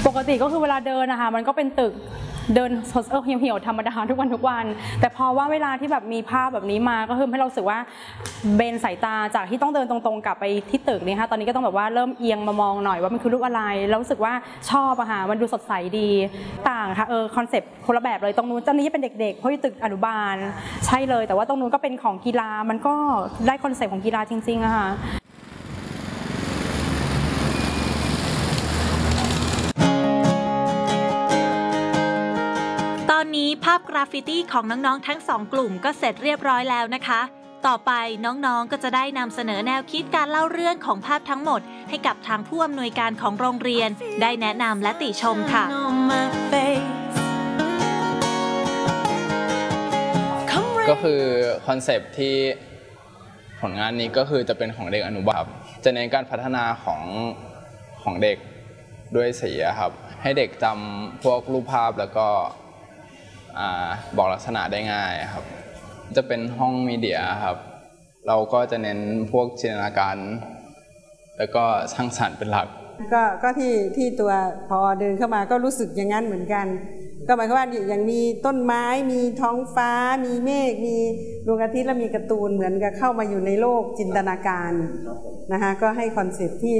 ปกติก็คือเวลาเดินนะคะมันก็เป็นตึกเดินเหี่ยวๆธรรมดาทุกวันแต่พอว่าเวลาที่แบบมีภาพแบบนี้มาก็คือให้เราสึกว่าเบนสายตาจากที่ต้องเดินตรงๆกลับไปที่ตึกนี่ค่ะตอนนี้ก็ต้องแบบว่าเริ่มเอียงมามองหน่อยว่ามันคือรูปอะไรแล้วรู้สึกว่าชอบอะค่ะมันดูสดใสดีต่างค่ะคอนเซ็ปต์คนละแบบเลยตรงนู้นตอนนี้เป็นเด็กๆเพราะอยู่ตึกอนุบาลใช่เลยแต่ว่าตรงนู้นก็เป็นของกีฬามันก็ได้คอนเซ็ปต์ของกีฬาจริงๆอะค่ะตอนนี้ภาพกราฟฟิตี้ของน้องๆทั้ง2กลุ่มก็เสร็จเรียบร้อยแล้วนะคะต่อไปน้องๆก็จะได้นำเสนอแนวคิดการเล่าเรื่องของภาพทั้งหมดให้กับทางผู้อำนวยการของโรงเรียนได้แนะนำและติชมค่ะก็คือคอนเซปต์ที่ผลงานนี้ก็คือจะเป็นของเด็กอนุบาลจะเน้นการพัฒนาของเด็กด้วยสีครับให้เด็กจำพวกรูปภาพแล้วก็บอกลักษณะได้ง่ายครับจะเป็นห้องมีเดียครับเราก็จะเน้นพวกจินตนาการแล้วก็สร้างสรรค์เป็นหลักก็ที่ตัวพอเดินเข้ามาก็รู้สึกอย่างนั้นเหมือนกันก็หมายความว่าอย่างมีต้นไม้มีท้องฟ้ามีเมฆมีดวงอาทิตย์และมีการ์ตูนเหมือนกับเข้ามาอยู่ในโลกจินตนาการนะคะก็ให้คอนเซ็ปต์ที่